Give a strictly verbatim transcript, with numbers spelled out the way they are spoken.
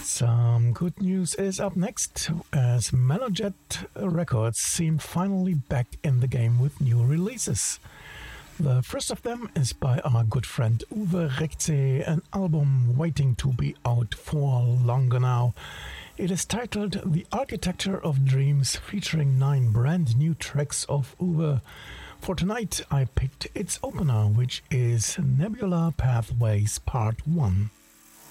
Some good news is up next, as Melojet Records seem finally back in the game with new releases. The first of them is by our good friend Uwe Rechtse, an album waiting to be out for longer now. It is titled The Architecture of Dreams, featuring nine brand new tracks of Uwe. For tonight I picked its opener, which is Nebula Pathways Part one.